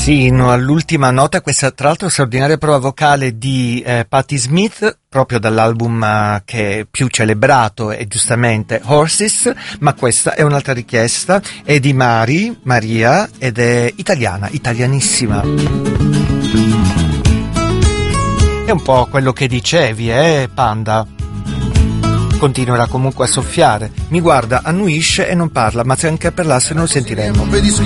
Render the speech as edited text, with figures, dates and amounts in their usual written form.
Sino all'ultima nota, questa tra l'altro straordinaria prova vocale di Patti Smith, proprio dall'album che è più celebrato e giustamente Horses, ma questa è un'altra richiesta, è di Maria, ed è italiana, italianissima. È un po' quello che dicevi, Panda? Continuerà comunque a soffiare, mi guarda, annuisce e non parla, ma se anche parlasse non lo sentiremo.